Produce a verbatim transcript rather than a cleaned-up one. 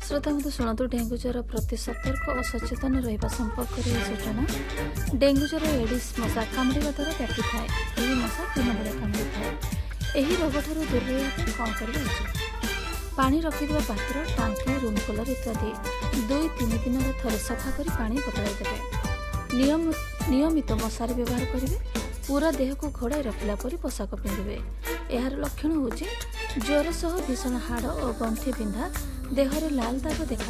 श्रोता बंधु शुणु डेंगू ज्वर प्रति सतर्क और सचेतन रहा संपर्क में सूचना। डेंगू ज्वर एडिस मशा कामुड़ा द्वारा व्यापी थाए। यह मशा दिन बेले कामुड़ी थाए। यह रोग ठार दूर रहा कौन करवा उचित। पानी रखिथिबा पात्र टांकी रूम कूलर इत्यादि दुई तीन दिन थे सफा कर पानी बदलाई देवे। नियम नियमित मशारी व्यवहार करेंगे। पूरा देह को घोड़ाई रखला परी पोशाक पिंधे। यार लक्षण होची ज्वर सह भीषण हाड़ और गंठी बिंधा, देहरे लाल दाग देखा